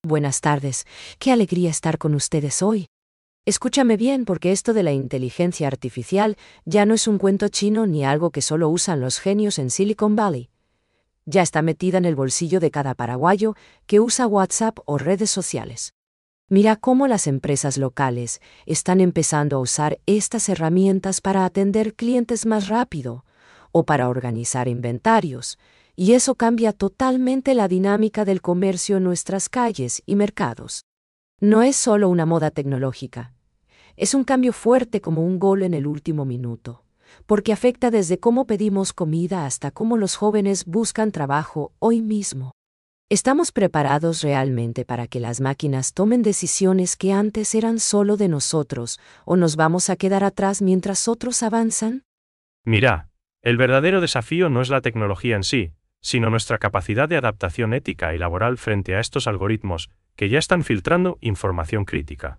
Buenas tardes, qué alegría estar con ustedes hoy. Escúchame bien porque esto de la inteligencia artificial ya no es un cuento chino ni algo que solo usan los genios en Silicon Valley. Ya está metida en el bolsillo de cada paraguayo que usa WhatsApp o redes sociales. Mira cómo las empresas locales están empezando a usar estas herramientas para atender clientes más rápido o para organizar inventarios, y eso cambia totalmente la dinámica del comercio en nuestras calles y mercados. No es solo una moda tecnológica, es un cambio fuerte como un gol en el último minuto, porque afecta desde cómo pedimos comida hasta cómo los jóvenes buscan trabajo hoy mismo. ¿Estamos preparados realmente para que las máquinas tomen decisiones que antes eran solo de nosotros, o nos vamos a quedar atrás mientras otros avanzan? Mira, el verdadero desafío no es la tecnología en sí, sino nuestra capacidad de adaptación ética y laboral frente a estos algoritmos que ya están filtrando información crítica.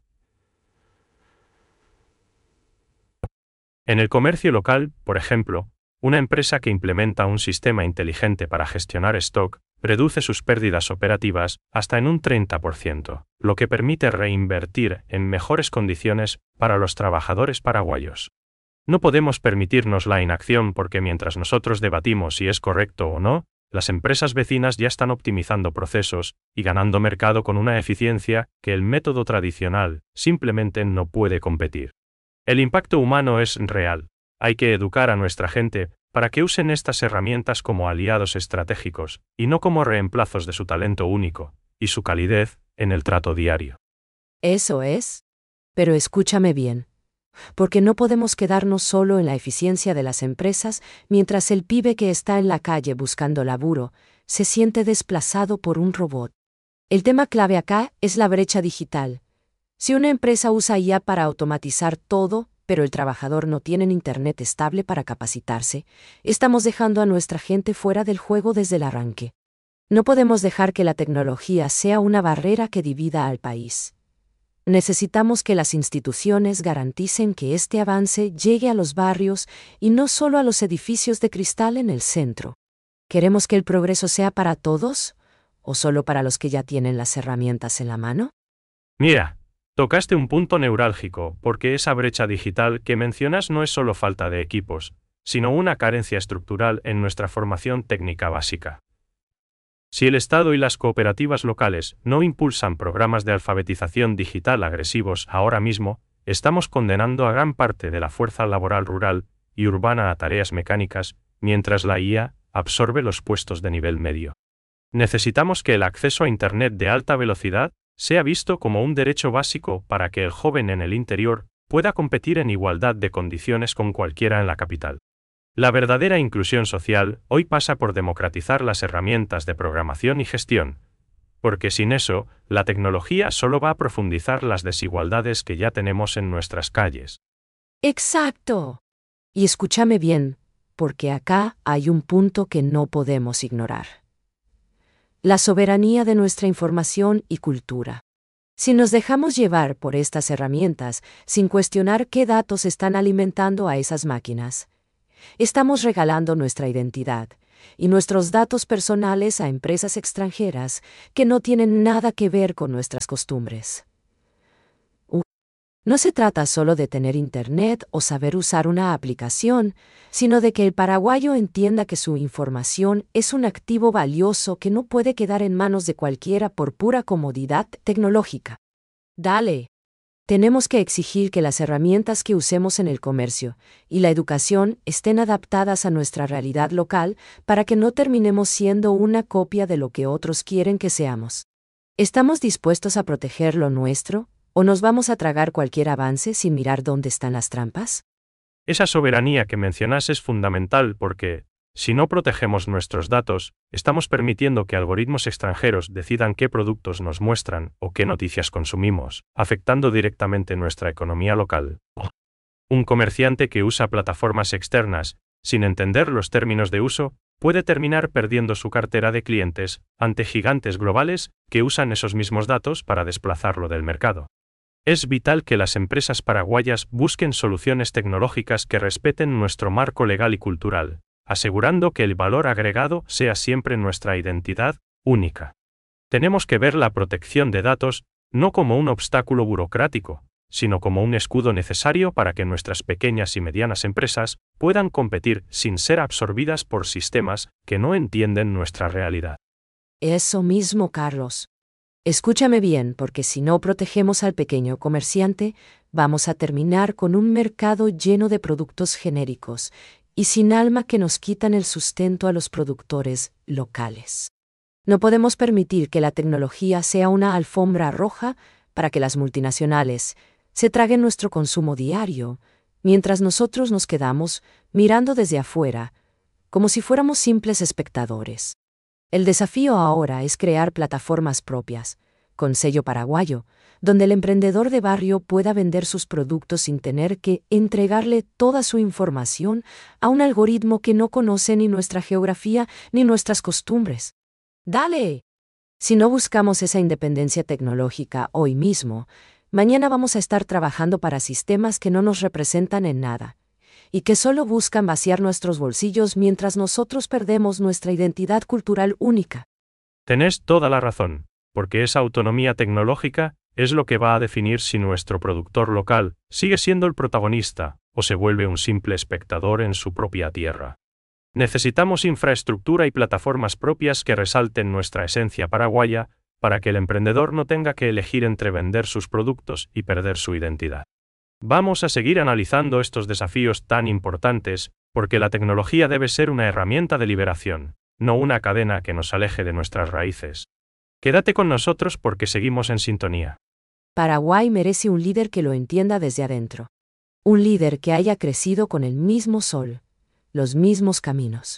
En el comercio local, por ejemplo, una empresa que implementa un sistema inteligente para gestionar stock reduce sus pérdidas operativas hasta en un 30%, lo que permite reinvertir en mejores condiciones para los trabajadores paraguayos. No podemos permitirnos la inacción porque mientras nosotros debatimos si es correcto o no, las empresas vecinas ya están optimizando procesos y ganando mercado con una eficiencia que el método tradicional simplemente no puede competir. El impacto humano es real. Hay que educar a nuestra gente para que usen estas herramientas como aliados estratégicos y no como reemplazos de su talento único y su calidez en el trato diario. Eso es. Pero escúchame bien, porque no podemos quedarnos solo en la eficiencia de las empresas mientras el pibe que está en la calle buscando laburo se siente desplazado por un robot. El tema clave acá es la brecha digital. Si una empresa usa IA para automatizar todo, pero el trabajador no tiene internet estable para capacitarse, estamos dejando a nuestra gente fuera del juego desde el arranque. No podemos dejar que la tecnología sea una barrera que divida al país. Necesitamos que las instituciones garanticen que este avance llegue a los barrios y no solo a los edificios de cristal en el centro. ¿Queremos que el progreso sea para todos o solo para los que ya tienen las herramientas en la mano? Mira, tocaste un punto neurálgico, porque esa brecha digital que mencionas no es solo falta de equipos, sino una carencia estructural en nuestra formación técnica básica. Si el Estado y las cooperativas locales no impulsan programas de alfabetización digital agresivos ahora mismo, estamos condenando a gran parte de la fuerza laboral rural y urbana a tareas mecánicas, mientras la IA absorbe los puestos de nivel medio. Necesitamos que el acceso a Internet de alta velocidad sea visto como un derecho básico para que el joven en el interior pueda competir en igualdad de condiciones con cualquiera en la capital. La verdadera inclusión social hoy pasa por democratizar las herramientas de programación y gestión, porque sin eso, la tecnología solo va a profundizar las desigualdades que ya tenemos en nuestras calles. ¡Exacto! Y escúchame bien, porque acá hay un punto que no podemos ignorar. La soberanía de nuestra información y cultura. Si nos dejamos llevar por estas herramientas sin cuestionar qué datos están alimentando a esas máquinas, estamos regalando nuestra identidad y nuestros datos personales a empresas extranjeras que no tienen nada que ver con nuestras costumbres. No se trata solo de tener internet o saber usar una aplicación, sino de que el paraguayo entienda que su información es un activo valioso que no puede quedar en manos de cualquiera por pura comodidad tecnológica. Dale. Tenemos que exigir que las herramientas que usemos en el comercio y la educación estén adaptadas a nuestra realidad local para que no terminemos siendo una copia de lo que otros quieren que seamos. ¿Estamos dispuestos a proteger lo nuestro? ¿O nos vamos a tragar cualquier avance sin mirar dónde están las trampas? Esa soberanía que mencionas es fundamental porque, si no protegemos nuestros datos, estamos permitiendo que algoritmos extranjeros decidan qué productos nos muestran o qué noticias consumimos, afectando directamente nuestra economía local. Un comerciante que usa plataformas externas, sin entender los términos de uso, puede terminar perdiendo su cartera de clientes ante gigantes globales que usan esos mismos datos para desplazarlo del mercado. Es vital que las empresas paraguayas busquen soluciones tecnológicas que respeten nuestro marco legal y cultural, asegurando que el valor agregado sea siempre nuestra identidad única. Tenemos que ver la protección de datos no como un obstáculo burocrático, sino como un escudo necesario para que nuestras pequeñas y medianas empresas puedan competir sin ser absorbidas por sistemas que no entienden nuestra realidad. Eso mismo, Carlos. Escúchame bien, porque si no protegemos al pequeño comerciante, vamos a terminar con un mercado lleno de productos genéricos y sin alma que nos quitan el sustento a los productores locales. No podemos permitir que la tecnología sea una alfombra roja para que las multinacionales se traguen nuestro consumo diario, mientras nosotros nos quedamos mirando desde afuera, como si fuéramos simples espectadores. El desafío ahora es crear plataformas propias, con sello paraguayo, donde el emprendedor de barrio pueda vender sus productos sin tener que entregarle toda su información a un algoritmo que no conoce ni nuestra geografía ni nuestras costumbres. ¡Dale! Si no buscamos esa independencia tecnológica hoy mismo, mañana vamos a estar trabajando para sistemas que no nos representan en nada y que solo buscan vaciar nuestros bolsillos mientras nosotros perdemos nuestra identidad cultural única. Tenés toda la razón, porque esa autonomía tecnológica es lo que va a definir si nuestro productor local sigue siendo el protagonista o se vuelve un simple espectador en su propia tierra. Necesitamos infraestructura y plataformas propias que resalten nuestra esencia paraguaya para que el emprendedor no tenga que elegir entre vender sus productos y perder su identidad. Vamos a seguir analizando estos desafíos tan importantes porque la tecnología debe ser una herramienta de liberación, no una cadena que nos aleje de nuestras raíces. Quédate con nosotros porque seguimos en sintonía. Paraguay merece un líder que lo entienda desde adentro. Un líder que haya crecido con el mismo sol, los mismos caminos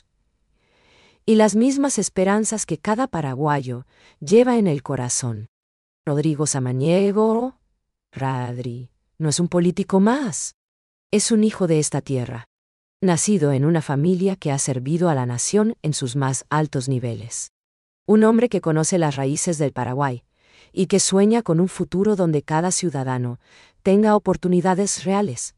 y las mismas esperanzas que cada paraguayo lleva en el corazón. Rodrigo Samaniego, Radri, no es un político más. Es un hijo de esta tierra, nacido en una familia que ha servido a la nación en sus más altos niveles. Un hombre que conoce las raíces del Paraguay y que sueña con un futuro donde cada ciudadano tenga oportunidades reales.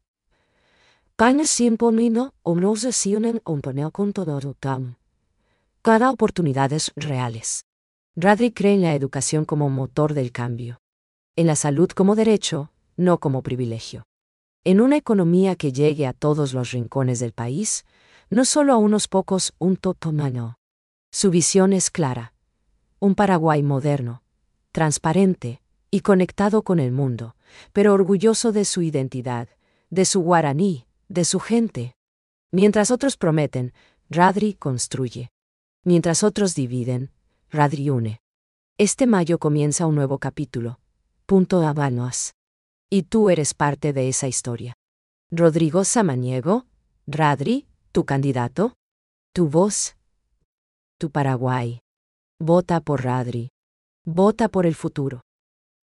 Cada oportunidades reales. Radri cree en la educación como motor del cambio, en la salud como derecho, no como privilegio. En una economía que llegue a todos los rincones del país, no solo a unos pocos, un totomano. Su visión es clara. Un Paraguay moderno, transparente y conectado con el mundo, pero orgulloso de su identidad, de su guaraní, de su gente. Mientras otros prometen, Radri construye. Mientras otros dividen, Radri une. Este mayo comienza un nuevo capítulo. Punto Habanos. Y tú eres parte de esa historia. Rodrigo Samaniego, Radri, tu candidato, tu voz, tu Paraguay. Vota por Radri. Vota por el futuro.